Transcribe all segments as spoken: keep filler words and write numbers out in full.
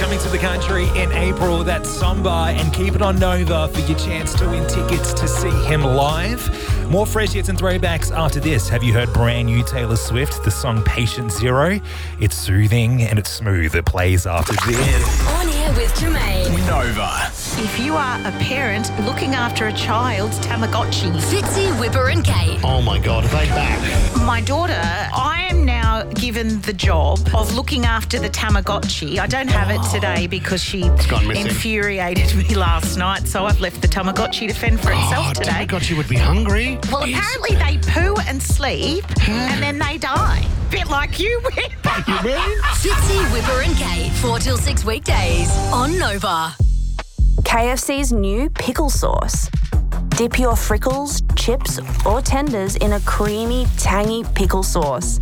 coming to the country in April. That's Somba, and keep it on Nova for your chance to win tickets to see him live. More fresh hits and throwbacks after this. Have you heard brand new Taylor Swift, the song Patient Zero? It's soothing and it's smooth. It plays after this. On air with Jermaine. Nova. If you are a parent looking after a child's Tamagotchi. Fitzy, Whipper and Kate. Oh my God, are they back? My daughter, I am now given the job of looking after the Tamagotchi. I don't have it today because she gone missing. infuriated me last night, so I've left the Tamagotchi to fend for itself Oh, today. Tamagotchi would be hungry. Well, apparently they poo and sleep and then they die. Bit like you, Whip. You mean? Fitzy, Whipper and Kate. Four till six weekdays on Nova. K F C's new pickle sauce. Dip your frickles, chips, or tenders in a creamy, tangy pickle sauce.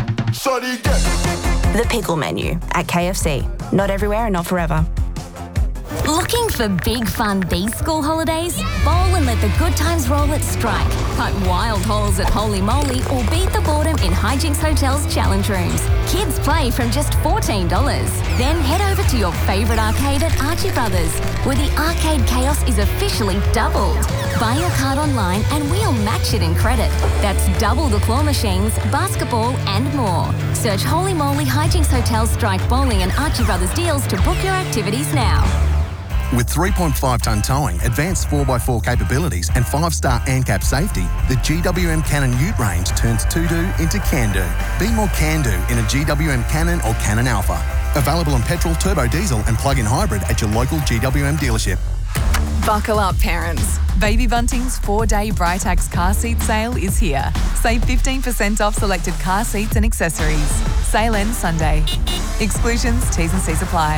The pickle menu at K F C. Not everywhere and not forever. Looking for big fun these school holidays? Bowl and let the good times roll at Strike. Cut wild holes at Holy Moly or beat the boredom in Hijinks Hotel's challenge rooms. Kids play from just fourteen dollars. Then head over to your favourite arcade at Archie Brothers, where the arcade chaos is officially doubled. Buy your card online and we'll match it in credit. That's double the claw machines, basketball and more. Search Holy Moly Hijinks Hotel Strike Bowling and Archie Brothers deals to book your activities now. With three point five tonne towing, advanced four by four capabilities and five star ANCAP safety, the G W M Cannon Ute range turns to-do into can-do. Be more can-do in a G W M Cannon or Cannon Alpha. Available on petrol, turbo diesel and plug-in hybrid at your local G W M dealership. Buckle up, parents. Baby Bunting's four-day Britax car seat sale is here. Save fifteen percent off selected car seats and accessories. Sale ends Sunday. Exclusions, T's and C's apply.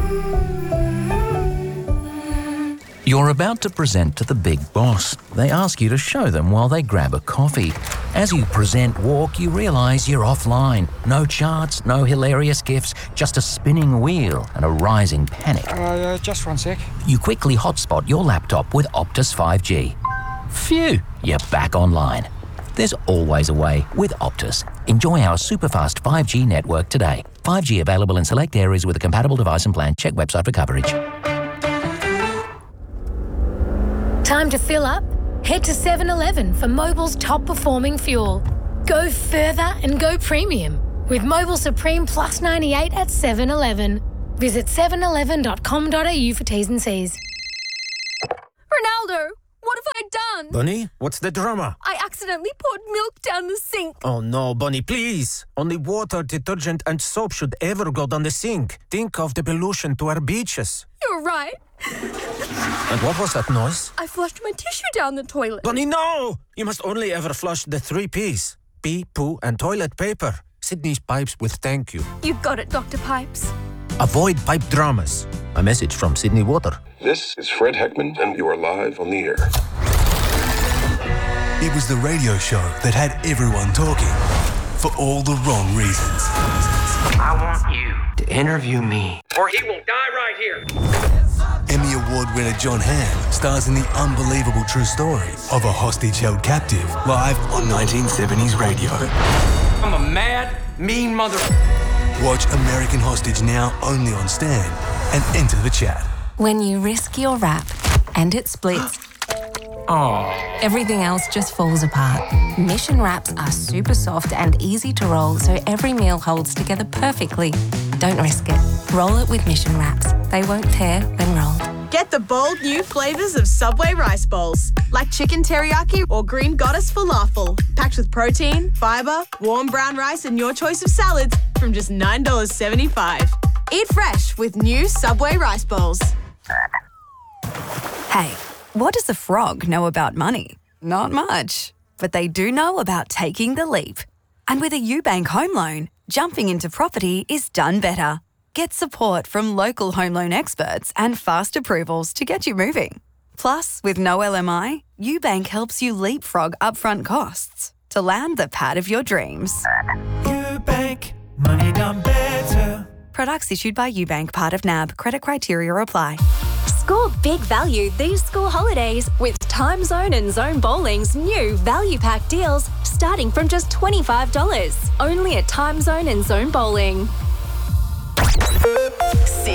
You're about to present to the big boss. They ask you to show them while they grab a coffee. As you present walk, you realise you're offline. No charts, no hilarious gifs, just a spinning wheel and a rising panic. Uh, just one sec. You quickly hotspot your laptop with Optus five G. Phew, you're back online. There's always a way with Optus. Enjoy our super-fast five G network today. five G available in select areas with a compatible device and plan. Check website for coverage. Time to fill up? Head to seven eleven for Mobil's top performing fuel. Go further and go premium with Mobil Supreme Plus ninety-eight at seven eleven. Visit seven eleven dot com dot a u for T's and C's. Ronaldo, what have I done? Bunny, what's the drama? I accidentally poured milk down the sink. Oh no, Bunny, please. Only water, detergent and soap should ever go down the sink. Think of the pollution to our beaches. You're right. And what was that noise? I flushed my tissue down the toilet. Bunny, no! You must only ever flush the three P's. Pee, poo and toilet paper. Sydney's pipes with thank you. You got it, Doctor Pipes. Avoid pipe dramas. A message from Sydney Water. This is Fred Heckman, and you are live on the air. It was the radio show that had everyone talking for all the wrong reasons. I want you to interview me, or he will die right here. Emmy Award winner John Hamm stars in the unbelievable true story of a hostage held captive live on nineteen seventies radio. I'm a mad, mean mother... Watch American Hostage now only on Stan and enter the chat. When you risk your wrap and it splits, Oh. everything else just falls apart. Mission wraps are super soft and easy to roll, so every meal holds together perfectly. Don't risk it. Roll it with Mission wraps. They won't tear when rolled. Get the bold new flavours of Subway rice bowls, like chicken teriyaki or green goddess falafel, packed with protein, fibre, warm brown rice and your choice of salads from just nine dollars seventy-five. Eat fresh with new Subway rice bowls. Hey, what does a frog know about money? Not much. But they do know about taking the leap. And with a UBank home loan, jumping into property is done better. Get support from local home loan experts and fast approvals to get you moving. Plus, with no L M I, UBank helps you leapfrog upfront costs to land the pad of your dreams. UBank, money done better. Products issued by UBank, part of N A B. Credit criteria apply. Score big value these school holidays with Time Zone and Zone Bowling's new value pack deals starting from just twenty-five dollars. Only at Time Zone and Zone Bowling. Sydney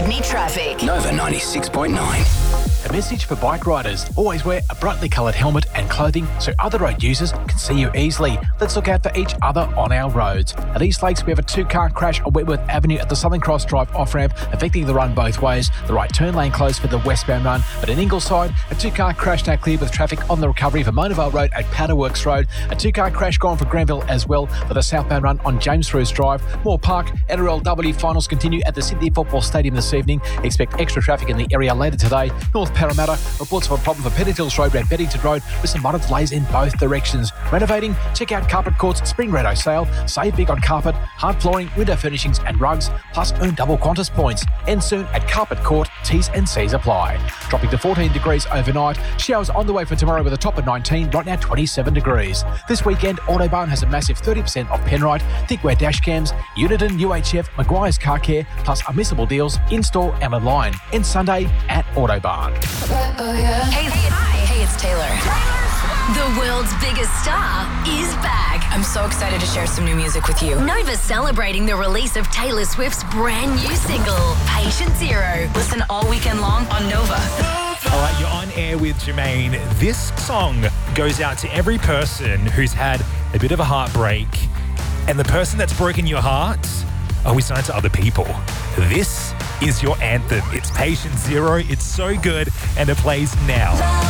Sydney traffic. Nova ninety-six point nine. A message for bike riders. Always wear a brightly coloured helmet and clothing so other road users can see you easily. Let's look out for each other on our roads. At East Lakes, we have a two-car crash on Wentworth Avenue at the Southern Cross Drive off-ramp, affecting the run both ways. The right turn lane closed for the westbound run, but in Ingleside, a two-car crash now cleared with traffic on the recovery for Monavale Road at Powderworks Road. A two-car crash gone for Granville as well for the southbound run on James Roos Drive. Moore Park, N R L W finals continue at the Sydney Football Stadium this evening. Expect extra traffic in the area later today. North Parramatta, reports of a problem for Pettit Hills Road around Beddington Road with some minor delays in both directions. Renovating? Check out Carpet Court's Spring Redo sale. Save big on carpet, hard flooring, window furnishings and rugs, plus earn double Qantas points. End soon at Carpet Court. T's and C's apply. Dropping to fourteen degrees overnight. Showers on the way for tomorrow with a top of nineteen, right now twenty-seven degrees. This weekend, Autobarn has a massive thirty percent off Penrite, Thinkware dash cams, Uniden, U H F, Maguire's Car Care, plus unmissable deals in-store and online. And Sunday at Autobarn. Hey, hey, hi. Hey, it's Taylor. The world's biggest star is back. I'm so excited to share some new music with you. Nova's celebrating the release of Taylor Swift's brand new single, Patient Zero. Listen all weekend long on Nova. All right, you're on air with Jermaine. This song goes out to every person who's had a bit of a heartbreak, and the person that's broken your heart, oh, we signed to other people. This is your anthem. It's Patient Zero. It's so good, and it plays now.